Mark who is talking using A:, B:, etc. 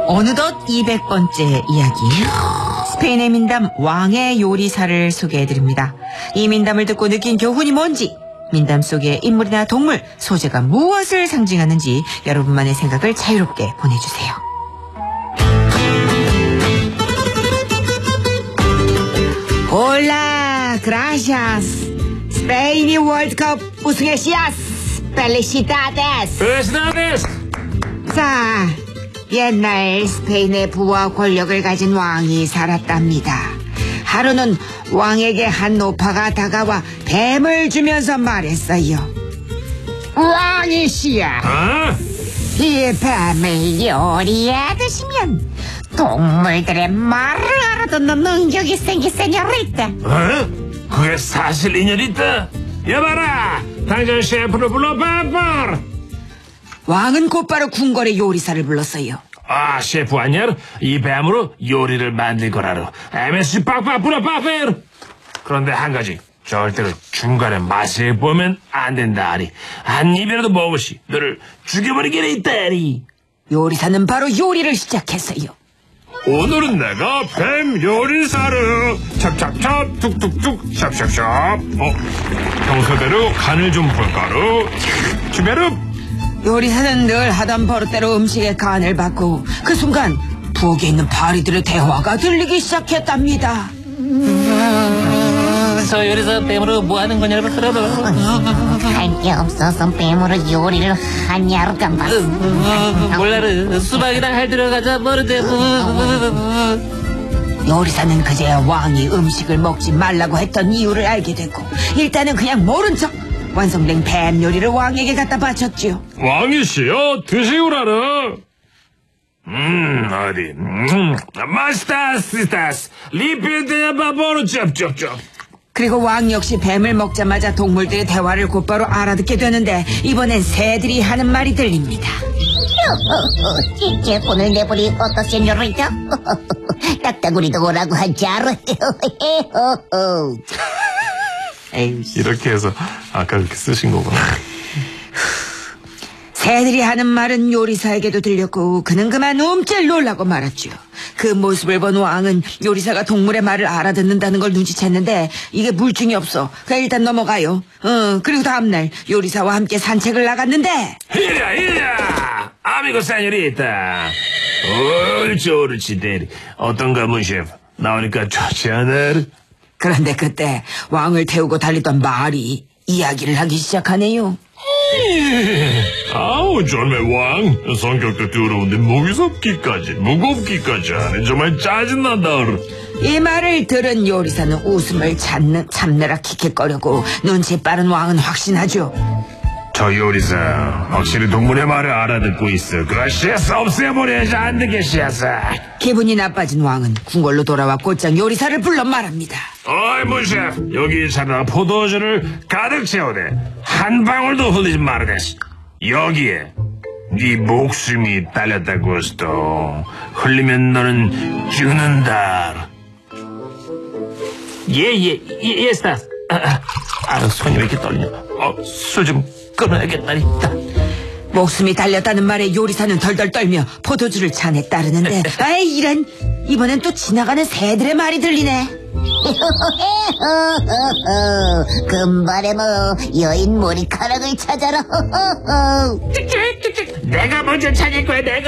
A: 어느덧 200번째 이야기. 스페인의 민담 왕의 요리사를 소개해드립니다. 이 민담을 듣고 느낀 교훈이 뭔지, 민담 속의 인물이나 동물, 소재가 무엇을 상징하는지 여러분만의 생각을 자유롭게 보내주세요. 홀라 그라시아스. 스페인이 월드컵 우승의 씨앗. 펠리시타데스. 자, 옛날 스페인의 부와 권력을 가진 왕이 살았답니다. 하루는 왕에게 한 노파가 다가와 뱀을 주면서 말했어요. 왕이시여, 이 뱀을 요리해 드시면 동물들의 말을 알아듣는 능력이 생기세뇨리따.
B: 그게 사실이뇨리따? 여봐라, 당장 셰프를 불러 빠빠.
A: 왕은 곧바로 궁궐의 요리사를 불렀어요.
B: 아, 셰프 아니야? 이 뱀으로 요리를 만들 거라로. MSG 빡빡 불어 빠빠. 그런데 한 가지, 절대로 중간에 맛을 보면 안 된다리. 한 입이라도 먹으시 너를 죽여버리게 있다리.
A: 요리사는 바로 요리를 시작했어요.
B: 오늘은 내가 뱀 요리사를 찹찹찹 툭툭툭 샵샵샵. 평소대로 간을 좀 볼까루. 주베르.
A: 요리사는 늘 하던 버릇대로 음식의 간을 받고 그 순간 부엌에 있는 파리들의 대화가 들리기 시작했답니다.
C: 저 요리사 뱀으로 뭐 하는 거냐고.
D: 할 게 없어서 뱀으로 요리를 하냐로 깜빡.
C: 몰라르 수박이랑 할 들어가자 모르대.
A: 요리사는 그제야 왕이 음식을 먹지 말라고 했던 이유를 알게 됐고, 일단은 그냥 모른 척 완성된 뱀 요리를 왕에게 갖다 바쳤지요.
B: 왕이시여, 드시오라라. 어디, 마스타스, 리필드야 바보로 쩝쩝쩝.
A: 그리고 왕 역시 뱀을 먹자마자 동물들의 대화를 곧바로 알아듣게 되는데, 이번엔 새들이 하는 말이 들립니다.
D: 제 손을 내버리 어떠세뇨리죠? 딱따구리도 오라고 하자로.
B: 이렇게 해서 아까 그렇게 쓰신 거구나.
A: 새들이 하는 말은 요리사에게도 들렸고, 그는 그만 움찔 놀라고 말았죠. 그 모습을 본 왕은 요리사가 동물의 말을 알아듣는다는 걸 눈치챘는데, 이게 물증이 없어. 그냥 일단 넘어가요. 그리고 다음날 요리사와 함께 산책을 나갔는데,
B: 이야 아미고 세뇨리타. 옳지 대리. 어떤가 문 셰프, 나오니까 좋지 않아?
A: 그런데 그때 왕을 태우고 달리던 말이 이야기를 하기 시작하네요.
B: 아우, 젊은 왕. 성격도 더러운데 무겁기까지 하네. 정말 짜증난다.
A: 이 말을 들은 요리사는 웃음을 참느라 킥킥거리고, 눈치 빠른 왕은 확신하죠.
B: 저 요리사 확실히 동물의 말을 알아듣고 있어. 그라시아스, 없애버려야지. 안 되겠시아스.
A: 기분이 나빠진 왕은 궁궐로 돌아와 곧장 요리사를 불러 말합니다.
B: 어이 문셰프, 여기 있잖아. 포도주를 가득 채우대. 한 방울도 흘리지 말아댔어. 여기에 네 목숨이 딸렸다고 했어. 흘리면 너는 죽는다.
C: 예, 스타스. 손이 왜 이렇게 떨리냐. 술 좀 끊어야겠다니까.
A: 목숨이 달렸다는 말에 요리사는 덜덜 떨며 포도주를 잔에 따르는데, 아이 이런, 이번엔 또 지나가는 새들의 말이 들리네.
D: 금발에 뭐 여인 머리카락을 찾아라.
C: 내가 먼저 찾을 거야, 내가.